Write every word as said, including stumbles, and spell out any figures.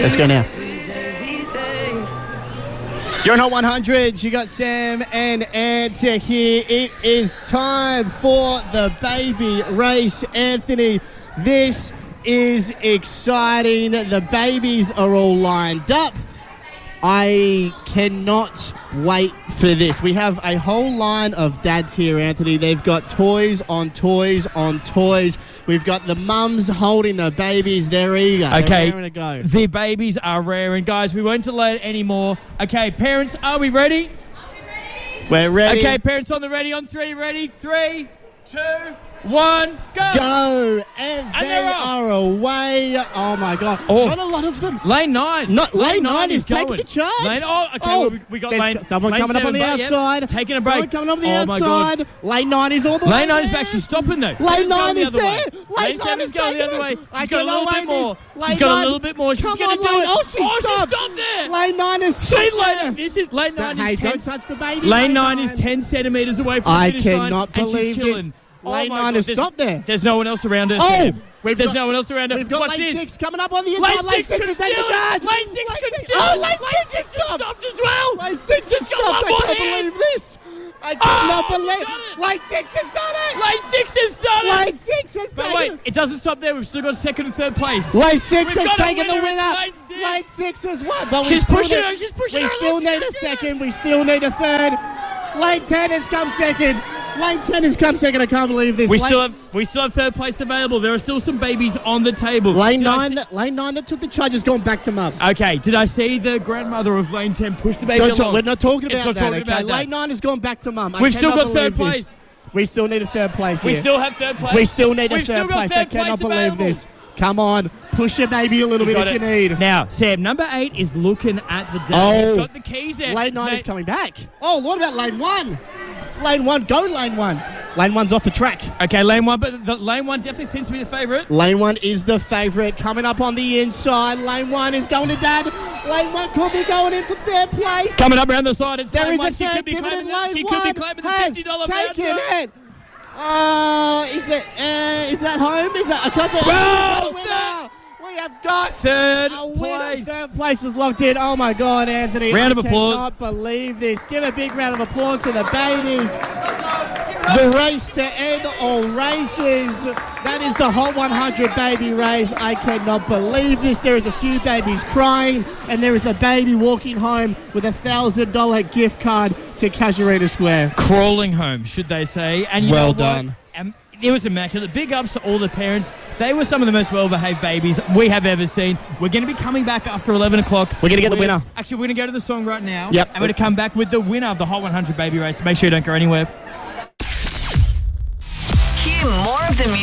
Let's go now. You're on Hot one hundred. You got Sam and Anta here. It is time for the baby race, Anthony. This is exciting. The babies are all lined up. I cannot wait for this. We have a whole line of dads here, Anthony. They've got toys on toys on toys. We've got the mums holding the babies. They're eager. Okay, They're raring to go. The babies are raring. Guys, we won't delay it anymore. Okay, parents, are we ready? We're ready. Okay, parents on the ready. On three, ready? Three, two, one, go! Go! And, And they they're off. are away. Oh, my God. Oh. Not a lot of them. Lane nine. Not, lane, nine, is going. taking the charge. Lane, oh, okay, Oh, well, we, we got there's lane. someone lane coming up on the seven, but, outside. Yep, taking a Someone break. coming up on the oh, my God. outside. Lane nine is all the Lane way nine is there. actually stopping though. Lane Seven's nine going the is other there. way. Lane Lane nine seven's is going the taking other way. it. I She's got a little cannot bit wait more. this. She's got Lane a little bit more. She's Come going on, to do Lane. it. Oh, she oh, stopped. she stopped there. Lane nine is See, there. Lane, this is Lane nine Hey, is don't ten. touch the baby. Lane nine is ten centimetres away from the I finish line, cannot and she's believe this. chilling. Lane oh my nine God, has there's- stopped there. There's no one else around her. Oh, Sam. we've There's got- no one else around her. We've got Watch lane this. six coming up on the Lane inside. Lane six six could is taking the steal it. charge. Lane six could steal Oh, it. lane six is has stopped. stopped as well. Lane six has She's got stopped. one I more can't hand. believe this. I cannot Oh, believe she's done it. Lane six has done it. Lane six has done it. Lane six has But taken wait, it. it doesn't stop there. We've still got second and third place. Lane six We've has got a taken the winner, winner. it's Lane six. Lane six has won. But we She's still pushing need, her, she's pushing We her. still Let's need go, a go. second. We still need a third. Lane ten has come second. Lane ten has come second. I can't believe this. We Lane, still have we still have third place available. There are still some babies on the table. Lane Did I nine. see- That, lane nine that took the charge has gone back to mum. Okay, did I see the grandmother of lane ten push the baby Don't along? talk, we're not talking It's about not that. talking okay, about that. Lane nine has gone back to mum. I We've still cannot got third believe this. place. We still need a third place We here. still have third place. We still need a We've third still got place. third I cannot place believe available. this. Come on, push your baby a little bit Got if you it. need. Now, Sam, number eight is looking at the day. Oh. He's got the keys there. Lane nine Mate, is coming back. Oh, what about lane one? Lane one, go lane one. Lane one's off the track. Okay, lane one, but the lane one definitely seems to be the favourite. Lane one is the favourite. Coming up on the inside. Lane one is going to dad. Lane one could be going in for third place. Coming up around the side, it's There lane is one. a She third could be dividend. claiming that. Lane She one could be claiming the has fifty dollars taken voucher. it. Oh, is it? Uh, is that home? Is that? I can't tell. Well, We got a winner. We have got Third a winner. place. Third place is locked in. Oh my God, Anthony! Round I of applause. cannot believe this. Give a big round of applause to the babies. The race to end all races. That is the Hot one hundred baby race. I cannot believe this. There is a few babies crying, and there is a baby walking home with a thousand dollar gift card to Casuarina Square. Crawling home, should they say. And you Well know what? done. Um, it was immaculate. Big ups to all the parents. They were some of the most well-behaved babies we have ever seen. We're going to be coming back after eleven o'clock. We're going to get the winner. Actually, we're going to go to the song right now. Yep. And we're going to come back with the winner of the Hot one hundred baby race. Make sure you don't go anywhere. Hear more of the music.